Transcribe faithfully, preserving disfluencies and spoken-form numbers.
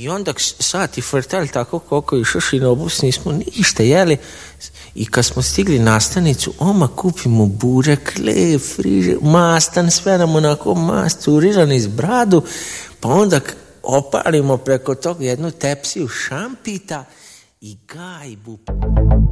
I onda sati frtali tako koliko je išao na obus, nismo ništa jeli. I kad smo stigli na stanicu, oma kupimo burek, lep, friže, mastan, sve nam onako masturirani iz bradu, pa onda opalimo preko toga jednu tepsiju šampita i gajbu.